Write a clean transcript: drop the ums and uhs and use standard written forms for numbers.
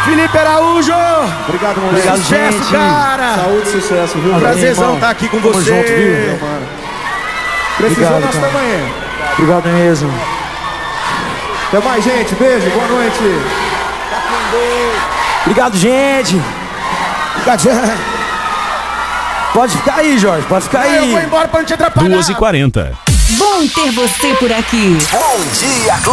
Felipe Araújo. Obrigado, moleque. Obrigado, sucesso, gente. Cara. Saúde e sucesso, viu? Prazerzão estar aqui com Tamo você. junto, viu, meu mano? Precisou, Obrigado, nós estamos aí. Obrigado mesmo. Até mais, gente. Beijo, boa noite. Obrigado, gente. Pode ficar aí, Jorge, pode ficar aí. Eu vou embora pra não te atrapalhar. 2h40. Bom ter você por aqui. Bom dia, Clã.